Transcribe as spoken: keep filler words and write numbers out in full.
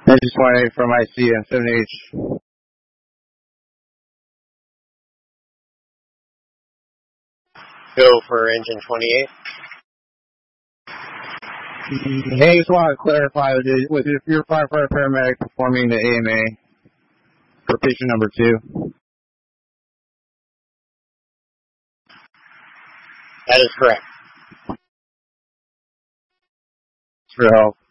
Engine twenty-eight from I C and seven H. Go for engine twenty-eight. Hey, I just want to clarify, with your firefighter paramedic performing the A M A for patient number two? That is correct. For help.